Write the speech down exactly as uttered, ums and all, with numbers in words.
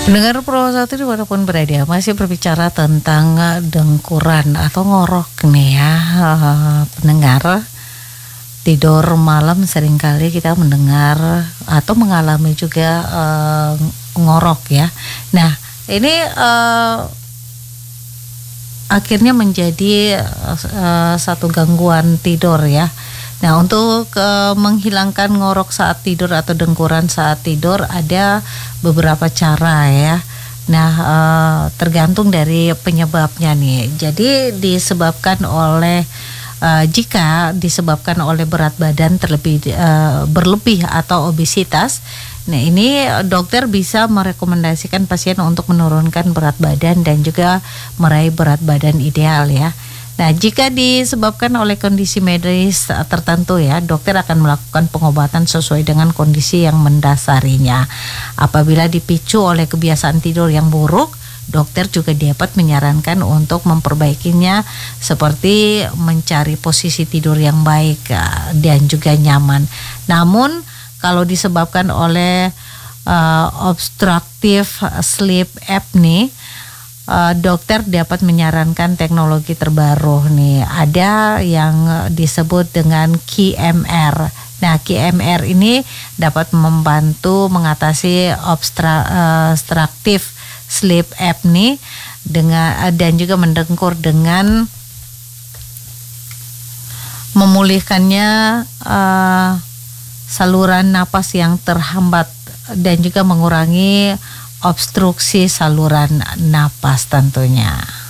Pendengar Pro satu dimanapun berada, masih berbicara tentang dengkuran atau ngorok nih ya, pendengar. Tidur malam seringkali kita mendengar atau mengalami juga uh, ngorok ya. Nah ini uh, akhirnya menjadi uh, satu gangguan tidur ya. Nah untuk uh, menghilangkan ngorok saat tidur atau dengkuran saat tidur ada beberapa cara ya. Nah uh, tergantung dari penyebabnya nih. Jadi disebabkan oleh Uh, jika disebabkan oleh berat badan terlebih uh, berlebih atau obesitas, nah ini dokter bisa merekomendasikan pasien untuk menurunkan berat badan dan juga meraih berat badan ideal ya. Nah jika disebabkan oleh kondisi medis tertentu ya, dokter akan melakukan pengobatan sesuai dengan kondisi yang mendasarinya. Apabila dipicu oleh kebiasaan tidur yang buruk, dokter juga dapat menyarankan untuk memperbaikinya seperti mencari posisi tidur yang baik dan juga nyaman. Namun kalau disebabkan oleh uh, obstructive sleep apnea, uh, dokter dapat menyarankan teknologi terbaru nih. Ada yang disebut dengan Q M R. Nah, Q M R ini dapat membantu mengatasi obstra, uh, obstructive sleep apnea dengan dan juga mendengkur dengan memulihkannya uh, saluran napas yang terhambat dan juga mengurangi obstruksi saluran napas tentunya.